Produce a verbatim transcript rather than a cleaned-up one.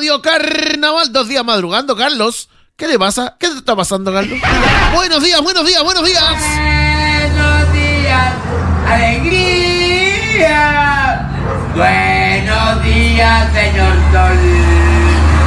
Radio Carnaval, dos días madrugando, Carlos. ¿Qué le pasa? ¿Qué te está pasando, Carlos? Buenos días, buenos días, buenos días. Buenos días, alegría. Buenos días, señor Sol.